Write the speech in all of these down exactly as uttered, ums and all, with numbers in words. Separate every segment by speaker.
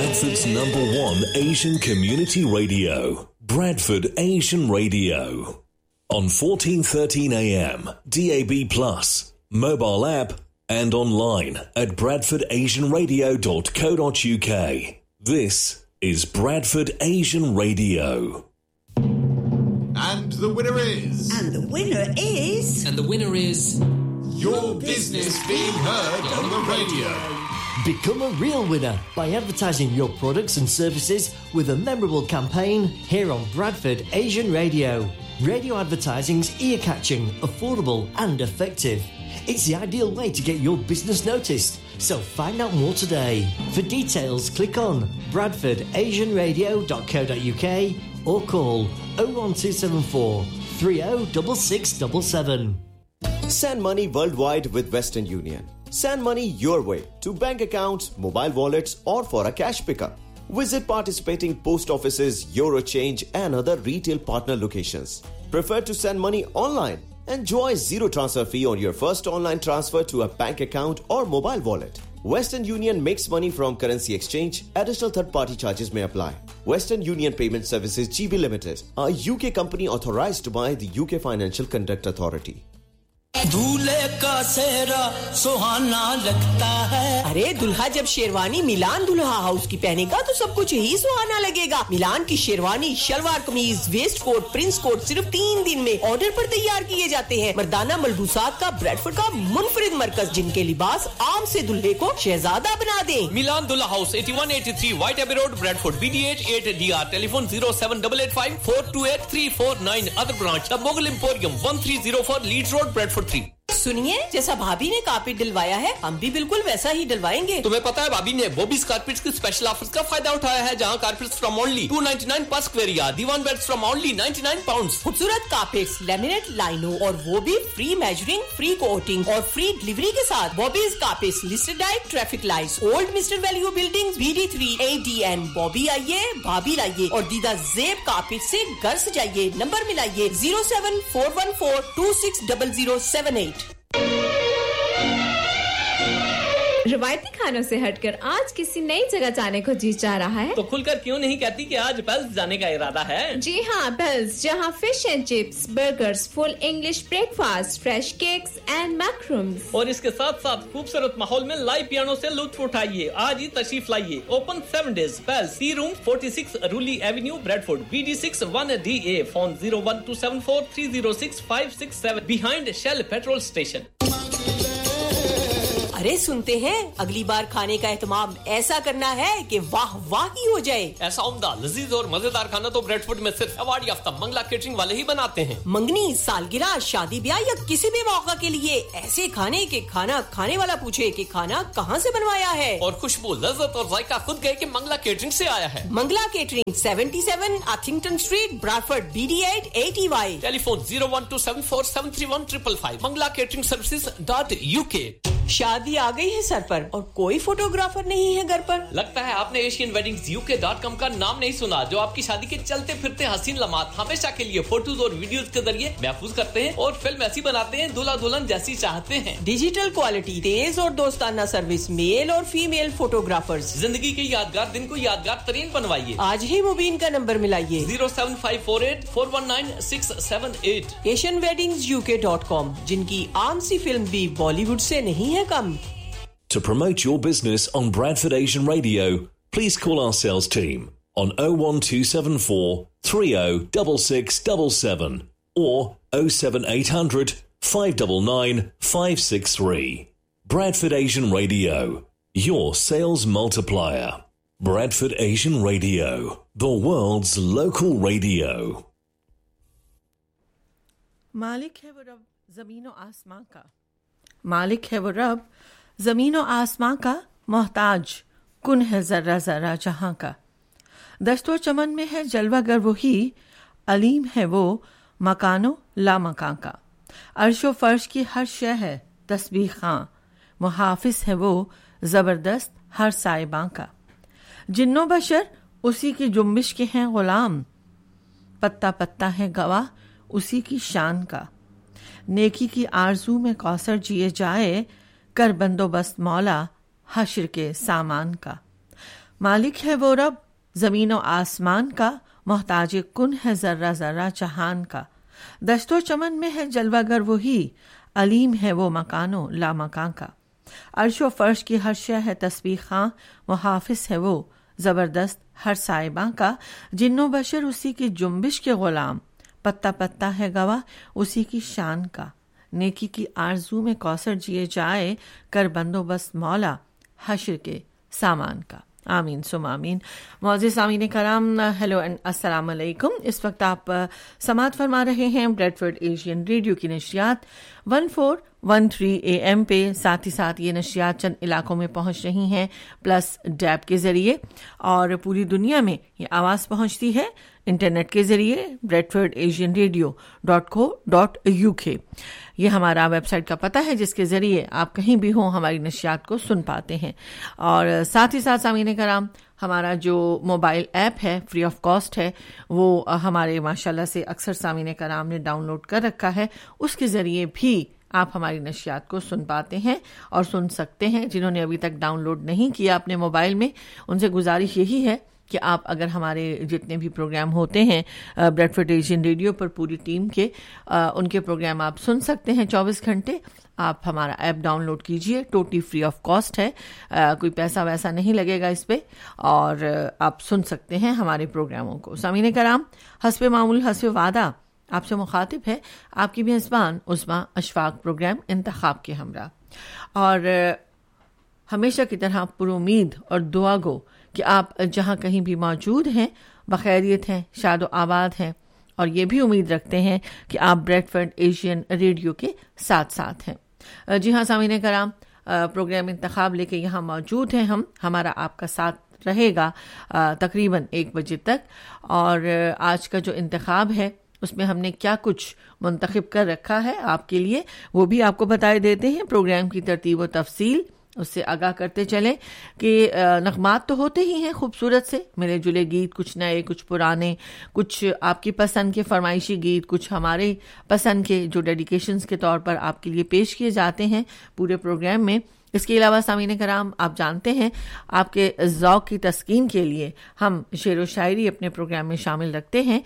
Speaker 1: Bradford's number one Asian community radio, Bradford Asian Radio. On fourteen thirteen A M, D A B plus, mobile app and online at bradford asian radio dot co dot uk. This is Bradford Asian Radio.
Speaker 2: And the winner is...
Speaker 3: And the winner is...
Speaker 4: And the winner is...
Speaker 2: Your business being heard on the radio.
Speaker 5: Become a real winner by advertising your products and services with a memorable campaign here on Bradford Asian Radio. Radio advertising's ear-catching, affordable and effective. It's the ideal way to get your business noticed. So find out more today. For details, click on bradford asian radio dot co dot uk or call oh one two seven four, three oh six six seven seven.
Speaker 6: Send money worldwide with Western Union. Send money your way to bank accounts, mobile wallets, or for a cash pickup. Visit participating post offices, Eurochange, and other retail partner locations. Prefer to send money online? Enjoy zero transfer fee on your first online transfer to a bank account or mobile wallet. Western Union makes money from currency exchange. Additional third-party charges may apply. Western Union Payment Services G B Limited, a U K company authorized by the U K Financial Conduct Authority.
Speaker 7: दूल्हे का सेहरा सुहाना लगता है.
Speaker 8: अरे दुल्हा जब शेरवानी मिलान दुल्हा house की पहनेगा तो सब कुछ ही सुहाना लगेगा. मिलान की शेरवानी, शलवार कमीज, वेस्ट कोट, प्रिंस कोट सिर्फ तीन दिन में ऑर्डर पर तैयार किए जाते हैं. मर्दाना मलबूसात का ब्रैडफोर्ड का मुनफरिद मरकज, जिनके लिबास आम से दुल्हे को शहजादा बना दे.
Speaker 4: मिलान दुल्हा house eighty-one eighty-three White Abbey Road, Bradford, B D eight eight D R. Telephone oh seven eight eight five, four two eight, three four nine. Other branch, The Mughal Emporium, thirteen oh four Leeds Road, Bradford three.
Speaker 8: सुनिए, जैसा भाभी ने carpet डलवाया है हम भी बिल्कुल वैसा ही डलवाएंगे.
Speaker 4: तुम्हें पता है भाभी ने बॉबीज कारपेट्स की स्पेशल ऑफर्स का फायदा उठाया है, जहां carpets from only two ninety-nine पर square yard, Diwan beds from only ninety-nine pounds.
Speaker 8: खूबसूरत कारपेट्स, लैमिनेट लाइनों और वो भी फ्री मेजरिंग, फ्री कोटिंग और फ्री डिलीवरी के साथ. Bobby's carpets, listed diet, traffic lights, old mister value building, B D three A D N. Bobby आइए, भाभी लाइए और दीदा जेब कारपेट से घर सजाइए. Number मिलाइए oh seven four one four two six zero zero seven eight.
Speaker 9: रवायती खानों से हटकर आज किसी नई जगह जाने को जी चाह रहा है
Speaker 4: तो खुलकर क्यों नहीं कहती कि आज पेल्स जाने का इरादा है.
Speaker 9: जी हाँ, पेल्स, जहाँ fish and chips, burgers, full English breakfast, fresh cakes and मैक्रूम्स और
Speaker 4: इसके साथ साथ खूबसूरत माहौल में लाइव पियानो से लुत्फ उठाइए. आज ही तशरीफ लाइए. Open seven days. Pails, T room forty-six रूली Avenue, Bradford, B D six one D A. Phone oh one two seven four three oh six five six seven. Behind shell petrol station.
Speaker 8: अरे सुनते हैं, अगली बार खाने का एहतमाम ऐसा करना है कि वाह वाह ही हो जाए.
Speaker 4: ऐसा उम्दा, लजीज और मजेदार खाना तो ब्रैडफोर्ड में सिर्फ अवार्ड याफ्ता मंगला केटरिंग वाले ही बनाते हैं.
Speaker 8: मंगनी, सालगिरह, शादी ब्याह या किसी भी मौका के लिए ऐसे खाने के खाना खाने वाला पूछे कि खाना कहाँ से बनवाया है.
Speaker 4: और खुशबू, लज्जत और जायका खुद गए कि मंगला केटरिंग से आया है.
Speaker 8: Mangla catering, seventy-seven Arthington Street, Bradford, B D eight eight E Y.
Speaker 4: Telephone oh one two seven four seven three one five five five. Mangla catering services dot U K.
Speaker 8: शादी आ गई है सर पर और कोई फोटोग्राफर नहीं है घर पर.
Speaker 4: लगता है आपने Asian weddings U K dot com का नाम नहीं सुना, जो आपकी शादी के चलते फिरते हसीन लम्हात हमेशा के लिए फोटोज और वीडियोस के जरिए महफूज करते हैं और फिल्म ऐसी बनाते हैं दूल्हा दुल्हन जैसी चाहते हैं.
Speaker 8: डिजिटल क्वालिटी, तेज और दोस्ताना सर्विस, मेल और फीमेल फोटोग्राफर्स.
Speaker 4: जिंदगी के यादगार दिन को यादगार तरीन बनवाइए.
Speaker 8: आज ही मुबीन का number मिलाइए
Speaker 4: oh seven five four eight four one nine six seven eight.
Speaker 8: Asian weddings U K dot com, जिनकी आम सी फिल्म भी बॉलीवुड से नहीं है कम.
Speaker 1: To promote your business on Bradford Asian Radio, please call our sales team on oh one two seven four three oh six six seven seven or oh seven eight hundred five nine nine five six three. Bradford Asian Radio, your sales multiplier. Bradford Asian Radio, the world's local radio.
Speaker 10: मालिक है वो रब ज़मीन और आसमां का, मालिक है वो रब ज़मीन और आसमां का, मोहताज कुन है ज़र्रा ज़र्रा जहां का. दस्तो चमन में है जलवागर वही, अलीम है वो मकानो ला मकान का. अर्शो फर्श की हर शय है तस्बीह खां, मुहाफिज है वो ज़बरदस्त हर साइबां का. जिन्नो बशर उसी की जुम्बिश के हैं गुलाम, पत्ता पत्ता है गवाह उसी की शान का. नेकी की आरजू में कौसर जिए जाए, कर बंदोबस्त मौला हश्र के सामान का. मालिक है वो रब जमीन और आसमान का, मोहताज कुन है जर्रा जर्रा जहान का। दस्तो चमन में है जलवागर वही, अलीम है वो मकानो ला मकान का। अर्श व फर्श की हर शय है तस्बीह खां, वो हाफिज है वो जबरदस्त हर साहिबां का। जिन्नो बशर उसी की जुम्बिश के गुलाम, पत्ता पत्ता है गवाह उसी की शान का। नेकी की आरजू में कौसर जिए जाए, कर बंदोबस्त मौला हश्र के सामान का। आमीन सुम आमीन। मौजूद सामीन कराम, हेलो एंड अस्सलाम वालेकुम। इस वक्त आप समात फरमा रहे हैं ब्रेडफोर्ड एशियन रेडियो की नशियात one four one three A M पे। साथ ही साथ ये नशियात चंद इलाकों में पहुंच रही हैं प्लस डैब के जरिए, और पूरी दुनिया में ये आवाज़ पहुंचती है इंटरनेट के जरिए Bradford Asian radio dot co dot U के। ये हमारा वेबसाइट का पता है जिसके जरिए आप कहीं भी हो हमारी नशियात को सुन पाते हैं। और साथ ही साथ सामीन कराम, हमारा जो मोबाइल ऐप है फ्री ऑफ कॉस्ट है, वो हमारे माशाल्लाह से अक्सर सामीन कराम ने डाउनलोड कर रखा है। उसके जरिए भी आप हमारी नशियात को सुन पाते हैं और सुन सकते हैं। जिन्होंने अभी तक डाउनलोड नहीं किया अपने मोबाइल में, उनसे गुजारिश यही है कि आप अगर हमारे जितने भी प्रोग्राम होते हैं ब्रेडफोर्ड एशियन रेडियो पर पूरी टीम के, आ, उनके प्रोग्राम आप सुन सकते हैं चौबीस घंटे। आप हमारा ऐप डाउनलोड कीजिए, टोटली फ्री ऑफ कॉस्ट है, आ, कोई पैसा वैसा नहीं लगेगा इस पे, और आप सुन सकते हैं हमारे प्रोग्रामों को। सामीन कराम, हस्बे मामूल हस्बे वादा आपसे मुखातिब है आपकी मेज़बान उस्मा अशफाक, प्रोग्राम इंतखाब के हमरा। और हमेशा की तरह पुरुमीद और दुआ गो कि आप जहां कहीं भी मौजूद हैं बखैरियत हैं, शादो आबाद हैं, और ये भी उम्मीद रखते हैं कि आप ब्रेडफोर्ड एशियन रेडियो के साथ साथ हैं। जी हाँ सामीन कराम, प्रोग्राम इंतखाब लेके यहाँ मौजूद हैं हम। हमारा आपका साथ रहेगा तकरीबन एक बजे तक। और आज का जो इंतखाब है उसमें हमने क्या कुछ मुंतखब कर रखा है आपके लिए, वो भी आपको बताए देते हैं। प्रोग्राम की तरतीब व तफसील उससे आगाह करते चलें कि नगमात तो होते ही हैं खूबसूरत से, मिले जुले गीत, कुछ नए कुछ पुराने, कुछ आपकी पसंद के फरमाइशी गीत, कुछ हमारे पसंद के जो डेडिकेशंस के तौर पर आपके लिए पेश किए जाते हैं पूरे प्रोग्राम में। इसके अलावा सामीन कराम, आप जानते हैं आपके ज़ौक़ की तस्कीन के लिए हम शेर व शायरी अपने प्रोग्राम में शामिल रखते हैं,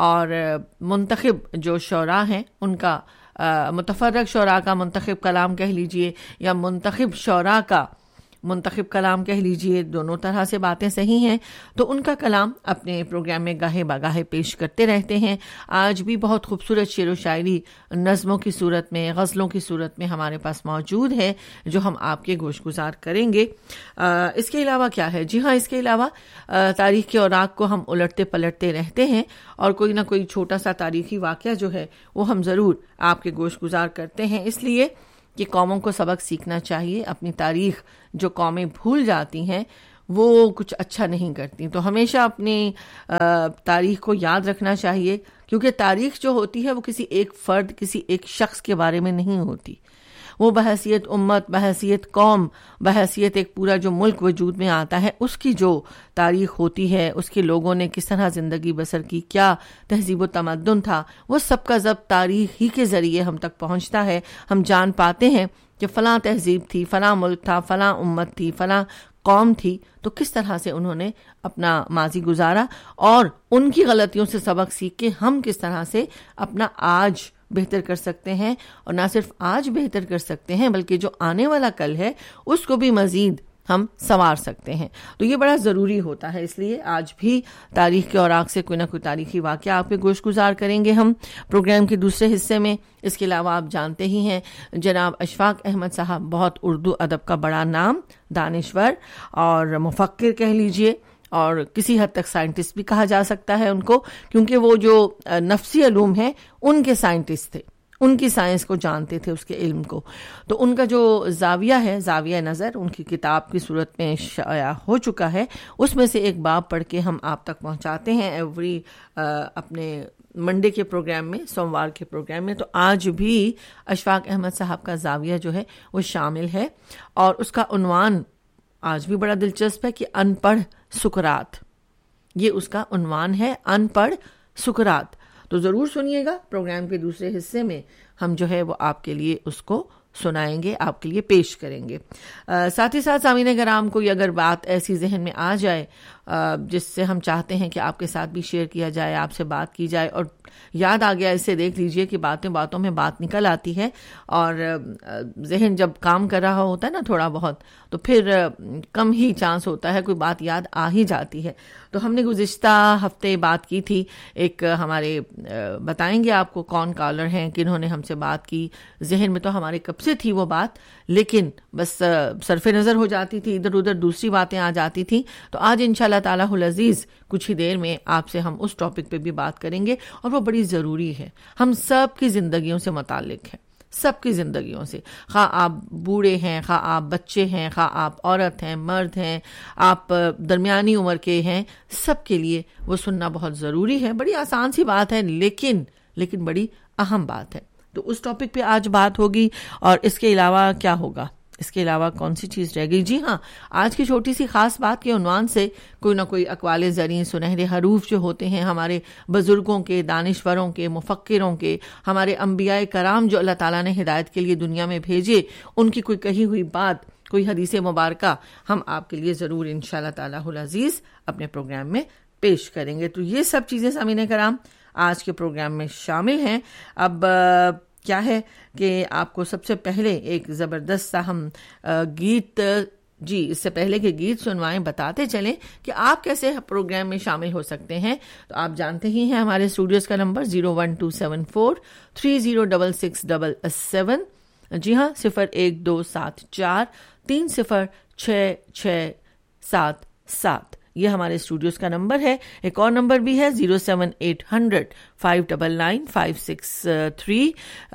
Speaker 10: और मुंतखब जो शोरा हैं उनका मुतफर्रग शोरा का मुंतखब कलाम कह लीजिए या मुंतखब शोरा का मुंतखब कलाम कह लीजिए, दोनों तरह से बातें सही हैं, तो उनका कलाम अपने प्रोग्राम में गाहे बगाहे पेश करते रहते हैं। आज भी बहुत खूबसूरत शेर व शायरी नज़मों की सूरत में, गज़लों की सूरत में हमारे पास मौजूद है जो हम आपके गोश गुजार करेंगे। आ, इसके अलावा क्या है, जी हाँ, इसके अलावा तारीख़ के औराक को हम उलटते पलटते रहते हैं, और कोई ना कोई छोटा सा तारीख़ी वाक़या जो है वो हम ज़रूर आपके गोश गुजार करते हैं, इसलिए कि कौमों को सबक सीखना चाहिए। अपनी तारीख़ जो कौमें भूल जाती हैं वो कुछ अच्छा नहीं करती, तो हमेशा अपनी तारीख़ को याद रखना चाहिए, क्योंकि तारीख़ जो होती है वो किसी एक फ़र्द, किसी एक शख्स के बारे में नहीं होती। वो बहैसियत उम्मत, बहैसियत कौम, बहैसियत एक पूरा जो मुल्क वजूद में आता है, उसकी जो तारीख़ होती है, उसके लोगों ने किस तरह ज़िंदगी बसर की, क्या तहज़ीब व तमद्दुन था, वो सब का सब तारीख़ ही के ज़रिए हम तक पहुँचता है। हम जान पाते हैं कि फ़लाँ तहज़ीब थी, फ़लाँ मुल्क था, फ़लाँ उम्मत थी, फ़लाँ कौम थी, तो किस तरह से उन्होंने अपना माजी गुजारा, और उनकी गलतियों से सबक सीख के हम किस तरह से अपना आज बेहतर कर सकते हैं, और ना सिर्फ आज बेहतर कर सकते हैं बल्कि जो आने वाला कल है उसको भी मजीद हम संवार सकते हैं। तो ये बड़ा ज़रूरी होता है, इसलिए आज भी तारीख़ के औराक से कोई ना कोई तारीख़ी वाक़या आपके गोश गुजार करेंगे हम प्रोग्राम के दूसरे हिस्से में। इसके अलावा आप जानते ही हैं जनाब अशफाक अहमद साहब, बहुत उर्दू अदब का बड़ा नाम, दानिश्वर और मुफक्किर कह लीजिए, और किसी हद तक साइंटिस्ट भी कहा जा सकता है उनको, क्योंकि वो जो नफ्सी अलूम है उनके साइंटिस्ट थे, उनकी साइंस को जानते थे, उसके इल्म को। तो उनका जो जाविया है, जाविया नज़र, उनकी किताब की सूरत में शाया हो चुका है, उसमें से एक बाब पढ़ के हम आप तक पहुंचाते हैं एवरी अपने मंडे के प्रोग्राम में, सोमवार के प्रोग्राम में। तो आज भी अशफाक अहमद साहब का जाविया जो है वो शामिल है, और उसका उन्वान आज भी बड़ा दिलचस्प है कि अनपढ़ सुकरात, ये उसका उन्वान है, अनपढ़ सुकरात। तो ज़रूर सुनिएगा, प्रोग्राम के दूसरे हिस्से में हम जो है वो आपके लिए उसको سنائیں گے, آپ کے لیے پیش کریں گے. ساتھ ہی ساتھ سامعین کرام, کوئی اگر بات ایسی ذہن میں آ جائے جس سے ہم چاہتے ہیں کہ آپ کے ساتھ بھی شیئر کیا جائے, آپ سے بات کی جائے, اور یاد آ گیا, اسے دیکھ لیجئے کہ باتیں باتوں میں بات نکل آتی ہے, اور ذہن جب کام کر رہا ہوتا ہے نا تھوڑا بہت, تو پھر کم ہی چانس ہوتا ہے کوئی بات یاد آ ہی جاتی ہے. تو ہم نے گزشتہ ہفتے بات کی تھی, ایک ہمارے بتائیں گے آپ کو کون کالر ہیں, کنہوں نے ہم سے بات کی. ذہن میں تو ہمارے کب سے تھی وہ بات, لیکن بس صرف نظر ہو جاتی تھی, ادھر ادھر دوسری باتیں آ جاتی تھیں. تو آج انشاءاللہ تعالی العزیز کچھ ہی دیر میں آپ سے ہم اس ٹاپک پہ بھی بات کریں گے, اور وہ بڑی ضروری ہے, ہم سب کی زندگیوں سے متعلق ہے, سب کی زندگیوں سے, خواہ آپ بوڑھے ہیں, خواہ آپ بچے ہیں, خواہ آپ عورت ہیں, مرد ہیں, آپ درمیانی عمر کے ہیں, سب کے لیے وہ سننا بہت ضروری ہے. بڑی آسان سی بات ہے, لیکن لیکن بڑی اہم بات ہے. تو اس ٹاپک پہ آج بات ہوگی. اور اس کے علاوہ کیا ہوگا, اس کے علاوہ کون سی چیز رہ گئی؟ جی ہاں, آج کی چھوٹی سی خاص بات کے عنوان سے کوئی نہ کوئی اقوال زریں, سنہرے حروف جو ہوتے ہیں ہمارے بزرگوں کے, دانشوروں کے, مفکروں کے, ہمارے انبیاء کرام جو اللہ تعالیٰ نے ہدایت کے لیے دنیا میں بھیجے, ان کی کوئی کہی ہوئی بات, کوئی حدیث مبارکہ ہم آپ کے لیے ضرور انشاءاللہ تعالیٰ العزیز اپنے پروگرام میں پیش کریں گے. تو یہ سب چیزیں سامعین کرام آج کے پروگرام میں شامل ہیں. اب کیا ہے کہ آپ کو سب سے پہلے ایک زبردست سا ہم گیت, جی اس سے پہلے کہ گیت سنوائیں, بتاتے چلیں کہ آپ کیسے پروگرام میں شامل ہو سکتے ہیں. تو آپ جانتے ہی ہیں ہمارے اسٹوڈیوز کا number zero one to seven four three zero double six double seven, جی ہاں صفر ایک دو سات چار تین صفر چھ چھ سات سات, یہ ہمارے اسٹوڈیوز کا نمبر ہے. ایک اور نمبر بھی ہے zero seven eight hundred five double nine five six three,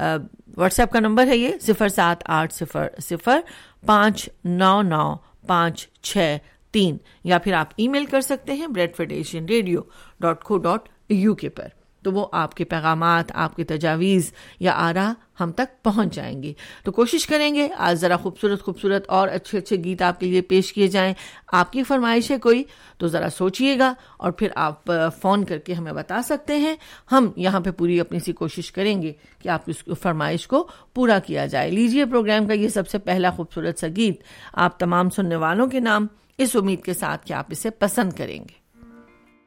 Speaker 10: what's app کا نمبر ہے یہ صفر سات آٹھ صفر صفر پانچ نو نو پانچ چھ تین, یا پھر آپ ای میل کر سکتے ہیں بریڈفرڈ ایشین ریڈیو ڈاٹ کو ڈاٹ یو کے پر. تو وہ آپ کے پیغامات, آپ کی تجاویز یا آراء ہم تک پہنچ جائیں گے. تو کوشش کریں گے آج ذرا خوبصورت خوبصورت اور اچھے اچھے گیت آپ کے لیے پیش کیے جائیں. آپ کی فرمائش ہے کوئی تو ذرا سوچئے گا, اور پھر آپ فون کر کے ہمیں بتا سکتے ہیں. ہم یہاں پہ پوری اپنی سی کوشش کریں گے کہ آپ کی فرمائش کو پورا کیا جائے. لیجئے پروگرام کا یہ سب سے پہلا خوبصورت سا گیت آپ تمام سننے والوں کے نام, اس امید کے ساتھ کہ آپ اسے پسند کریں گے.